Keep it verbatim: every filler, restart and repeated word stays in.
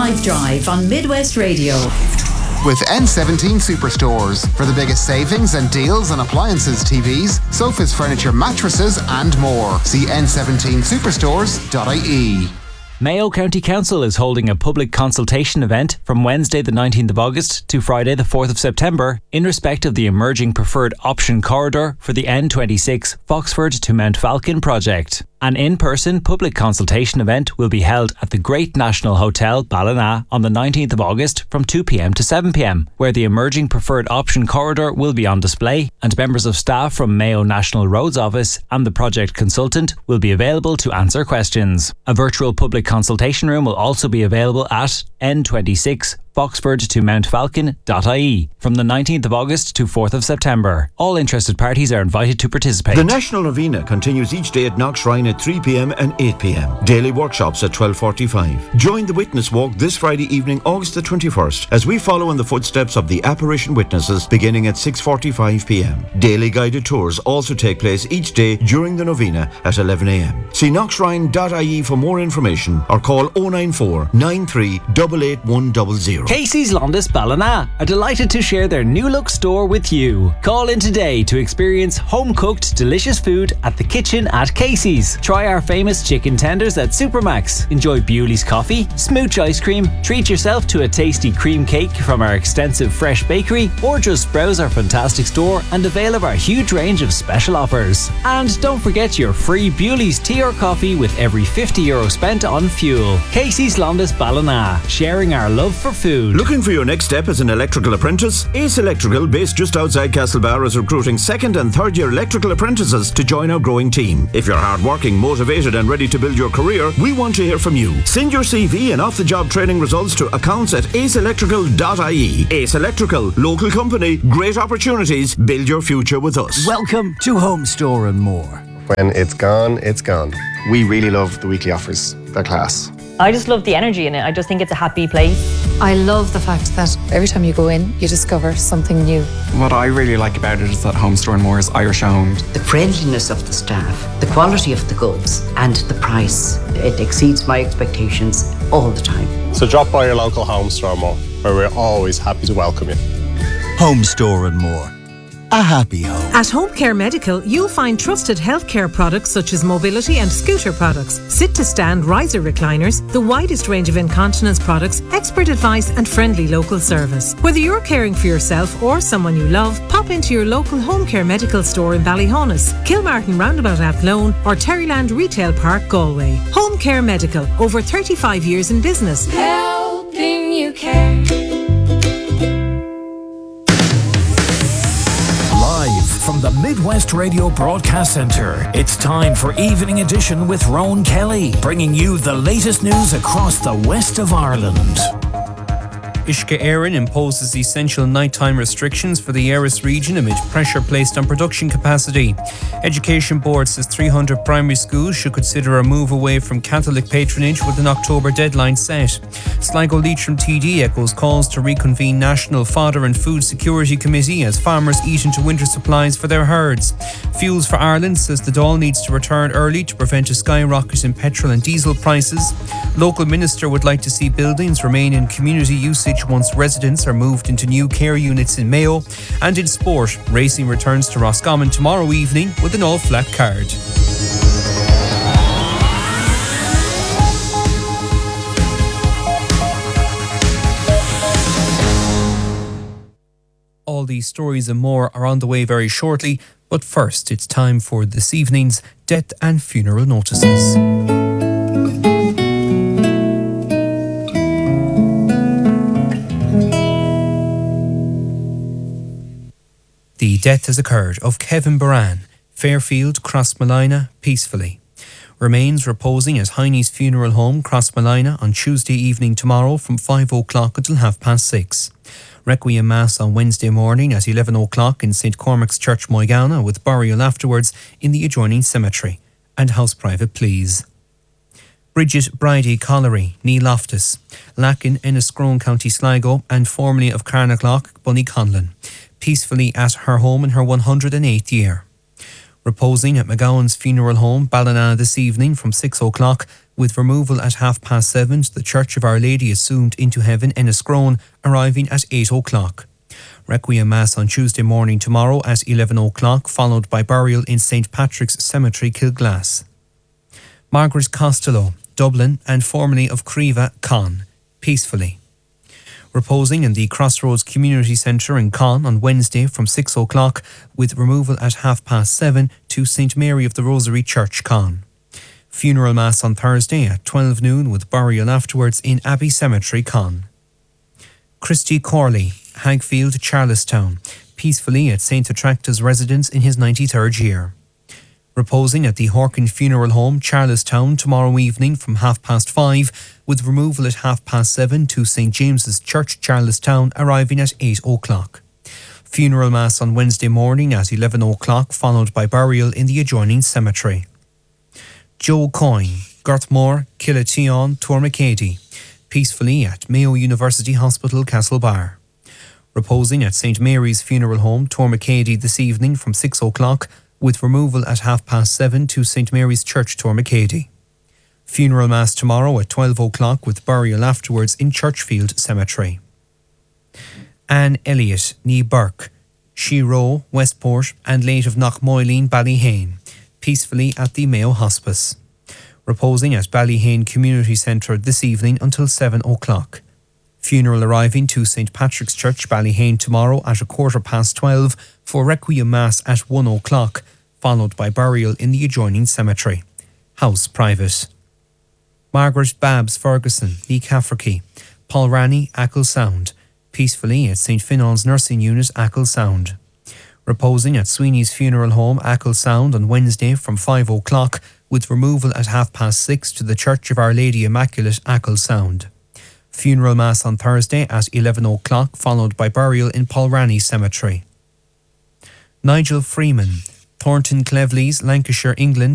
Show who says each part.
Speaker 1: Live Drive on Midwest Radio.
Speaker 2: With N seventeen Superstores for the biggest savings and deals on appliances, T Vs, sofas, furniture, mattresses and more. See n seventeen superstores dot I E.
Speaker 3: Mayo County Council is holding a public consultation event from Wednesday the nineteenth of August to Friday the fourth of September in respect of the emerging preferred option corridor for the N twenty-six Foxford to Mount Falcon project. An in-person public consultation event will be held at the Great National Hotel, Ballina, on the nineteenth of August from two p.m. to seven p.m, where the emerging preferred option corridor will be on display and members of staff from Mayo National Roads Office and the project consultant will be available to answer questions. A virtual public consultation room will also be available at N twenty-six Foxford to Mount Falcon dot I E from the nineteenth of August to fourth of September. All interested parties are invited to participate.
Speaker 4: The National Novena continues each day at Knox Shrine at three p.m. and eight p.m. Daily workshops at twelve forty-five. Join the Witness Walk this Friday evening, August the twenty-first, as we follow in the footsteps of the apparition witnesses beginning at six forty-five p.m. Daily guided tours also take place each day during the Novena at eleven a.m. See knox shrine dot I E for more information or call oh nine four, nine three eight eight one zero zero.
Speaker 3: Casey's Londis Ballina are delighted to share their new look store with you. Call in today to experience home-cooked delicious food at the kitchen at Casey's. Try our famous chicken tenders at Supermax. Enjoy Bewley's coffee, smooch ice cream, treat yourself to a tasty cream cake from our extensive fresh bakery, or just browse our fantastic store and avail of our huge range of special offers. And don't forget your free Bewley's tea or coffee with every fifty euro spent on fuel. Casey's Londis Ballina, sharing our love for food.
Speaker 4: Looking for your next step as an electrical apprentice? Ace Electrical, based just outside Castlebar, is recruiting second and third year electrical apprentices to join our growing team. If you're hardworking, motivated and ready to build your career, we want to hear from you. Send your C V and off-the-job training results to accounts at ace electrical dot I E. Ace Electrical, local company, great opportunities, build your future with us.
Speaker 5: Welcome to Home Store and More.
Speaker 6: When it's gone, it's gone. We really love the weekly offers. They're class.
Speaker 7: I just love the energy in it. I just think it's a happy place.
Speaker 8: I love the fact that every time you go in, you discover something new.
Speaker 9: What I really like about it is that Home Store and More is Irish owned.
Speaker 10: The friendliness of the staff, the quality of the goods, and the price. It exceeds my expectations all the time.
Speaker 11: So drop by your local Home Store and More, where we're always happy to welcome you.
Speaker 5: Home Store and More. A happy home.
Speaker 12: At Home Care Medical, you'll find trusted healthcare products such as mobility and scooter products, sit-to-stand riser recliners, the widest range of incontinence products, expert advice and friendly local service. Whether you're caring for yourself or someone you love, pop into your local Home Care Medical store in Ballyhonus, Kilmartin Roundabout Athlone or Terryland Retail Park, Galway. Home Care Medical, over thirty-five years in business.
Speaker 13: Helping you care.
Speaker 14: From the Midwest Radio Broadcast Centre, it's time for Evening Edition with Rowan Kelly, bringing you the latest news across the west of Ireland.
Speaker 15: Uisce Éireann imposes essential nighttime restrictions for the Éireann region amid pressure placed on production capacity. Education Board says three hundred primary schools should consider a move away from Catholic patronage with an October deadline set. Sligo Leitrim T D echoes calls to reconvene National Fodder and Food Security Committee as farmers eat into winter supplies for their herds. Fuels for Ireland says the Dáil needs to return early to prevent a skyrocket in petrol and diesel prices. Local Minister would like to see buildings remain in community usage once residents are moved into new care units in Mayo. And in sport, racing returns to Roscommon tomorrow evening with an all-flat card. All these stories and more are on the way very shortly, but first it's time for this evening's Death and Funeral Notices. The death has occurred of Kevin Baran, Fairfield, Crossmolina, peacefully. Remains reposing at Heine's Funeral Home, Crossmolina, on Tuesday evening tomorrow from five o'clock until half past six. Requiem Mass on Wednesday morning at eleven o'clock in Saint Cormac's Church, Moygalna, with burial afterwards in the adjoining cemetery. And house private please. Bridget Bridie Collery, Nee Loftus, Lacken, Enniscrone, County Sligo, and formerly of Carnaclough, Bunnyconlon, peacefully at her home in her one hundred eighth year. Reposing at McGowan's Funeral Home, Ballina, this evening from six o'clock, with removal at half past seven to the Church of Our Lady Assumed into Heaven, Enniscrone, arriving at eight o'clock. Requiem Mass on Tuesday morning tomorrow at eleven o'clock, followed by burial in Saint Patrick's Cemetery, Kilglass. Margaret Costello, Dublin, and formerly of Creva, Con, peacefully. Reposing in the Crossroads Community Centre in Con on Wednesday from six o'clock, with removal at half past seven to Saint Mary of the Rosary Church, Con. Funeral Mass on Thursday at twelve noon, with burial afterwards in Abbey Cemetery, Con. Christy Corley, Hagfield, Charlestown, peacefully at Saint Attracta's residence in his ninety-third year. Reposing at the Horkin Funeral Home, Charlestown, tomorrow evening from half past five, with removal at half past seven to Saint James's Church, Charlestown, arriving at eight o'clock. Funeral Mass on Wednesday morning at eleven o'clock, followed by burial in the adjoining cemetery. Joe Coyne, Garthmore, Killateon, Tourmacady, peacefully at Mayo University Hospital, Castlebar. Reposing at Saint Mary's Funeral Home, Tourmacady, this evening from six o'clock, with removal at half past seven to Saint Mary's Church, Tourmacady. Funeral Mass tomorrow at twelve o'clock, with burial afterwards in Churchfield Cemetery. Anne Elliott, Nee Burke, Shiro, Westport, and late of Knockmoyleen, Ballyhane, peacefully at the Mayo Hospice. Reposing at Ballyhane Community Centre this evening until seven o'clock. Funeral arriving to Saint Patrick's Church, Ballyhane tomorrow at a quarter past twelve for Requiem Mass at one o'clock, followed by burial in the adjoining cemetery. House private. Margaret Babs Ferguson, Lee Cafferkey, Paul Ranney, Ackle Sound, peacefully at Saint Finon's Nursing Unit, Ackle Sound. Reposing at Sweeney's Funeral Home, Ackle Sound on Wednesday from five o'clock, with removal at half past six to the Church of Our Lady Immaculate, Ackle Sound. Funeral Mass on Thursday at eleven o'clock, followed by burial in Paul Ranney Cemetery. Nigel Freeman, Thornton Cleveleys, Lancashire, England,